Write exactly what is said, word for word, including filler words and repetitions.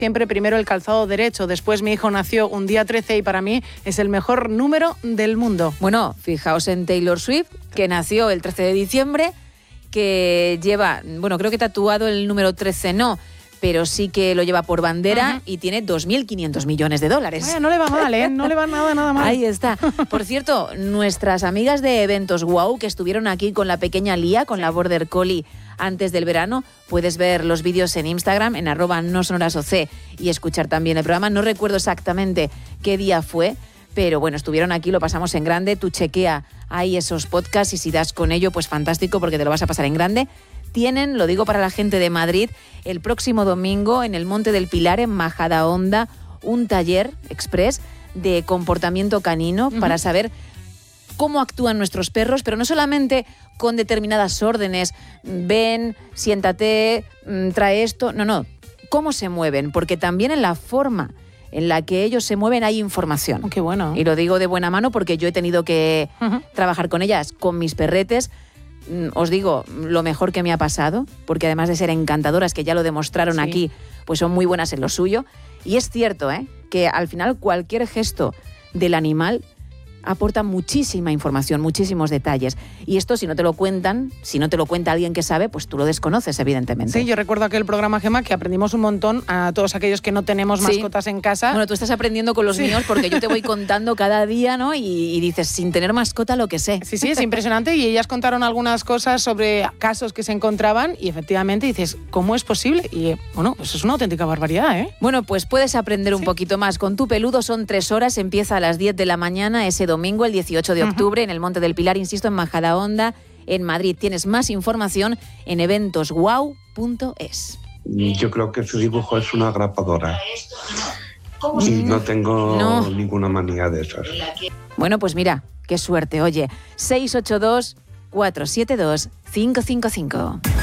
Siempre primero el calzado derecho, después mi hijo nació un día trece y para mí es el mejor número del mundo. Bueno, fijaos en Taylor Swift, que nació el trece de diciembre, que lleva, bueno, creo que tatuado el número trece no, pero sí que lo lleva por bandera uh-huh. y tiene dos mil quinientos millones de dólares. Vaya, no le va mal, ¿eh? No le va nada, nada mal. Ahí está. Por cierto, nuestras amigas de Eventos Wow, que estuvieron aquí con la pequeña Lía, con la Border Collie, antes del verano, puedes ver los vídeos en Instagram, en arroba no sonoras oc, y escuchar también el programa. No recuerdo exactamente qué día fue, pero bueno, estuvieron aquí, lo pasamos en grande. Tú chequea ahí esos podcasts y si das con ello, pues fantástico, porque te lo vas a pasar en grande. Tienen, lo digo para la gente de Madrid, el próximo domingo en el Monte del Pilar, en Majadahonda, un taller express de comportamiento canino uh-huh. para saber cómo actúan nuestros perros, pero no solamente con determinadas órdenes, ven, siéntate, trae esto, no, no, cómo se mueven, porque también en la forma en la que ellos se mueven hay información. Oh, qué bueno. Y lo digo de buena mano porque yo he tenido que uh-huh. trabajar con ellas, con mis perretes. Os digo, lo mejor que me ha pasado, porque además de ser encantadoras, que ya lo demostraron sí. aquí, pues son muy buenas en lo suyo. Y es cierto, ¿eh?, que al final cualquier gesto del animal aporta muchísima información, muchísimos detalles. Y esto, si no te lo cuentan, si no te lo cuenta alguien que sabe, pues tú lo desconoces, evidentemente. Sí, yo recuerdo aquel programa, Gemma, que aprendimos un montón a todos aquellos que no tenemos sí. mascotas en casa. Bueno, tú estás aprendiendo con los sí. míos porque yo te voy contando cada día, ¿no? Y, y dices, sin tener mascota, lo que sé. Sí, sí, es impresionante. Y ellas contaron algunas cosas sobre casos que se encontraban y efectivamente dices, ¿cómo es posible? Y bueno, eso es una auténtica barbaridad, ¿eh? Bueno, pues puedes aprender un sí. poquito más. Con Tu Peludo son tres horas, empieza a las diez de la mañana ese domingo, el dieciocho de octubre, uh-huh. en el Monte del Pilar, insisto, en Majadahonda, en Madrid. Tienes más información en eventos wow punto es. Yo creo que su dibujo es una grapadora. Y no tengo no. ninguna manía de esas. Bueno, pues mira, qué suerte. Oye, seis ocho dos, cuatro siete dos, cinco cinco cinco.